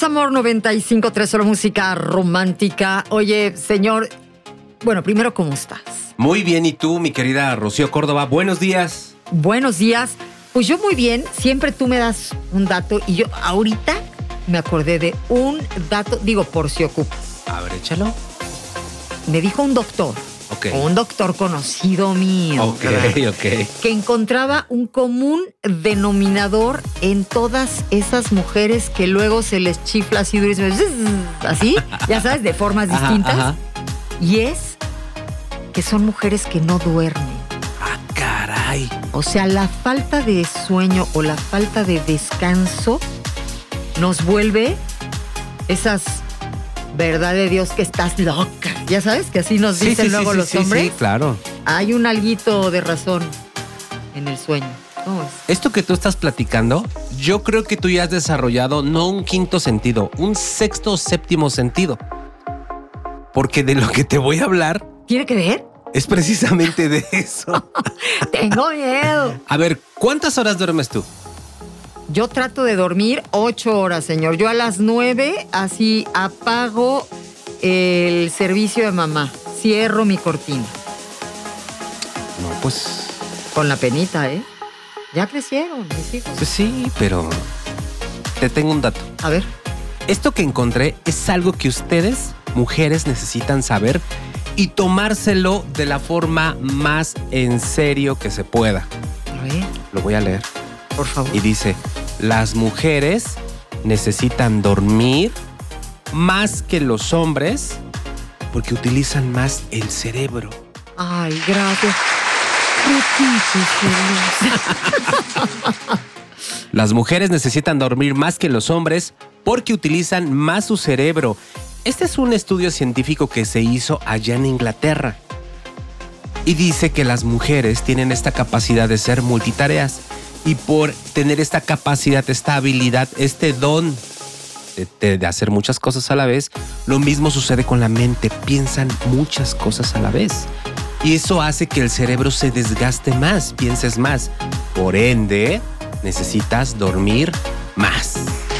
Amor 95.3, solo música romántica. Oye, señor, bueno, primero, ¿cómo estás? Muy bien, ¿y tú, mi querida Rocío Córdoba? Buenos días. Buenos días. Pues yo muy bien, siempre tú me das un dato y yo ahorita me acordé de un dato, digo, por si ocupas. A ver, échalo. Me dijo un doctor, un doctor conocido mío, Ok. que encontraba un común denominador en todas esas mujeres que luego se les chifla así durísimo, así, ya sabes, de formas distintas. Ajá. Y es que son mujeres que no duermen. Ah, caray. O sea, la falta de sueño o la falta de descanso nos vuelve esas, verdad de Dios que estás loca. Ya sabes que así nos dicen luego los hombres. Sí, claro. Hay un alguito de razón en el sueño. ¿Cómo es? Esto que tú estás platicando, yo creo que tú ya has desarrollado no un quinto sentido, un sexto o séptimo sentido. Porque de lo que te voy a hablar ¿Tiene que ver? es precisamente de eso. Tengo miedo. A ver, ¿cuántas horas duermes tú? Yo trato de dormir 8 horas, señor. Yo a las 9 así apago el servicio de mamá. Cierro mi cortina. No, pues... Con la penita, ¿eh? Ya crecieron mis hijos. Pues sí, pero... Te tengo un dato. A ver. Esto que encontré es algo que ustedes, mujeres, necesitan saber y tomárselo de la forma más en serio que se pueda. A ver, Lo voy a leer. por favor. Y dice, las mujeres necesitan dormir más que los hombres porque utilizan más el cerebro. Ay, gracias. Repíteselos. Las mujeres necesitan dormir más que los hombres porque utilizan más su cerebro. Este es un estudio científico que se hizo allá en Inglaterra. Y dice que las mujeres tienen esta capacidad de ser multitareas. Y por tener esta capacidad, esta habilidad, este don de hacer muchas cosas a la vez, lo mismo sucede con la mente. Piensan muchas cosas a la vez. Y eso hace que el cerebro se desgaste más, pienses más. Por ende, necesitas dormir más.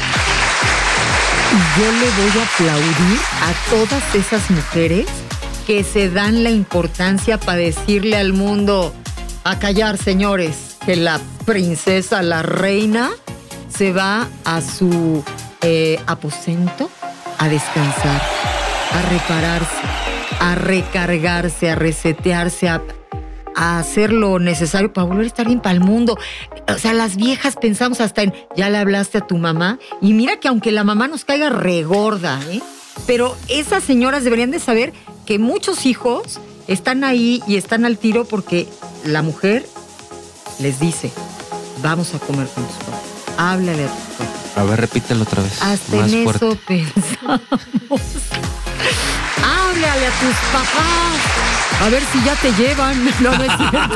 Y yo le voy a aplaudir a todas esas mujeres que se dan la importancia para decirle al mundo a callar, señores, que la princesa, la reina, se va a su aposento a descansar, a repararse, a recargarse, a resetearse, a hacer lo necesario para volver a estar bien para el mundo. O sea, las viejas pensamos hasta en, ya le hablaste a tu mamá, y mira que aunque la mamá nos caiga regorda, pero esas señoras deberían de saber que muchos hijos están ahí y están al tiro porque la mujer les dice, vamos a comer con tus papás, háblale a tus papás. A ver, repítelo otra vez. Hasta más en fuerte. eso pensamos. Háblale a tus papás. A ver si ya te llevan. No es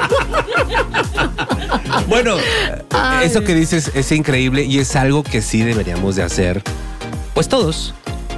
cierto. Bueno, Ay. eso que dices es increíble y es algo que sí deberíamos de hacer, pues todos.